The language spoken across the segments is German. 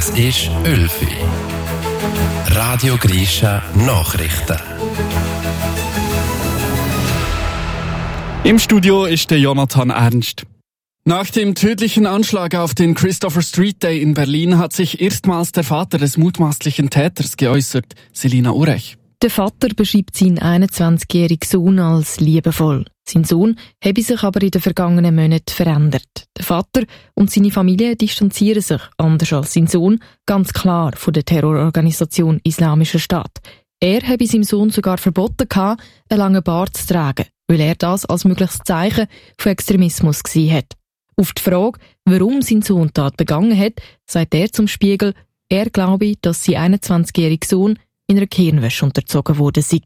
Es ist 11 Uhr. Radio Grisha Nachrichten. Im Studio ist der Jonathan Ernst. Nach dem tödlichen Anschlag auf den Christopher Street Day in Berlin hat sich erstmals der Vater des mutmaßlichen Täters geäußert, Selina Urech. Der Vater beschreibt seinen 21-jährigen Sohn als liebevoll. Sein Sohn habe sich aber in den vergangenen Monaten verändert. Der Vater und seine Familie distanzieren sich, anders als sein Sohn, ganz klar von der Terrororganisation Islamischer Staat. Er habe seinem Sohn sogar verboten, einen langen Bart zu tragen, weil er das als mögliches Zeichen von Extremismus gesehen hat. Auf die Frage, warum sein Sohn die Tat begangen hat, sagt er zum Spiegel, er glaube, dass sein 21-jähriger Sohn in einer Gehirnwäsche unterzogen worden sei.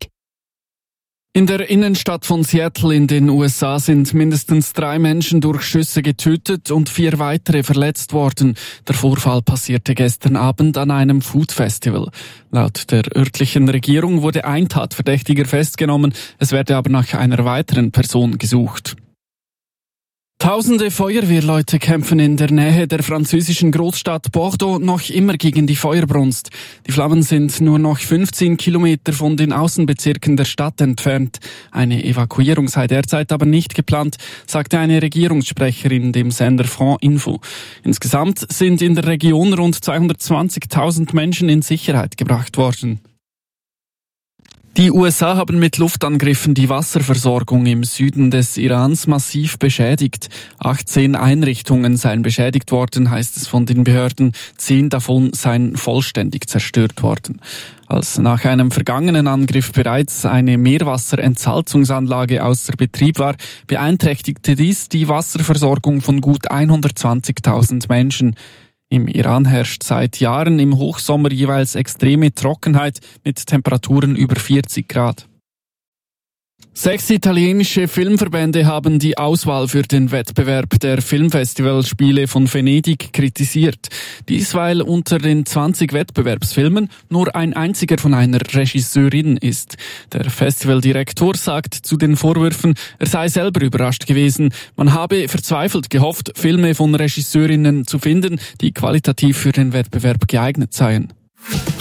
In der Innenstadt von Seattle in den USA sind mindestens 3 Menschen durch Schüsse getötet und 4 weitere verletzt worden. Der Vorfall passierte gestern Abend an einem Food Festival. Laut der örtlichen Regierung wurde ein Tatverdächtiger festgenommen, es werde aber nach einer weiteren Person gesucht. Tausende Feuerwehrleute kämpfen in der Nähe der französischen Großstadt Bordeaux noch immer gegen die Feuerbrunst. Die Flammen sind nur noch 15 Kilometer von den Außenbezirken der Stadt entfernt. Eine Evakuierung sei derzeit aber nicht geplant, sagte eine Regierungssprecherin dem Sender France Info. Insgesamt sind in der Region rund 220.000 Menschen in Sicherheit gebracht worden. Die USA haben mit Luftangriffen die Wasserversorgung im Süden des Irans massiv beschädigt. 18 Einrichtungen seien beschädigt worden, heißt es von den Behörden. 10 davon seien vollständig zerstört worden. Als nach einem vergangenen Angriff bereits eine Meerwasserentsalzungsanlage außer Betrieb war, beeinträchtigte dies die Wasserversorgung von gut 120.000 Menschen. Im Iran herrscht seit Jahren im Hochsommer jeweils extreme Trockenheit mit Temperaturen über 40 Grad. 6 italienische Filmverbände haben die Auswahl für den Wettbewerb der Filmfestivalspiele von Venedig kritisiert. Dies, weil unter den 20 Wettbewerbsfilmen nur ein einziger von einer Regisseurin ist. Der Festivaldirektor sagt zu den Vorwürfen, er sei selber überrascht gewesen. Man habe verzweifelt gehofft, Filme von Regisseurinnen zu finden, die qualitativ für den Wettbewerb geeignet seien.